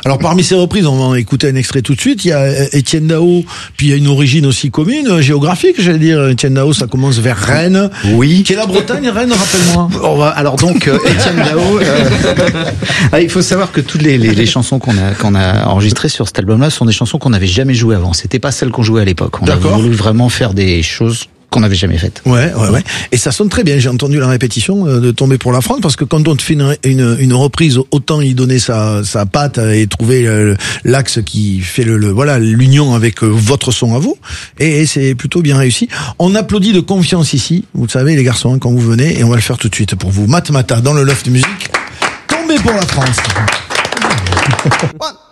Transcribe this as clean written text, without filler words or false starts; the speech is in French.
Alors parmi ces reprises, on va en écouter un extrait tout de suite. Il y a Étienne Dao, puis il y a une origine aussi commune, géographique, j'allais dire. Étienne Dao, ça commence vers Rennes. Oui. Qui est la Bretagne, Rennes, rappelle-moi. Alors donc, Étienne Dao, il faut savoir que toutes les chansons qu'on a enregistrées sur cet album-là sont des chansons qu'on n'avait jamais jouées avant. C'était pas celles qu'on jouait à l'époque. On a voulu vraiment faire des choses qu'on n'avait jamais faites. Ouais. Et ça sonne très bien. J'ai entendu la répétition de Tomber pour la France, parce que quand on te fait une reprise, autant y donner sa patte et trouver l'axe qui fait l'union avec votre son à vous. Et c'est plutôt bien réussi. On applaudit de confiance ici. Vous savez, les garçons, quand vous venez, et on va le faire tout de suite pour vous. Matmata dans le Loft Musique. Tomber pour la France.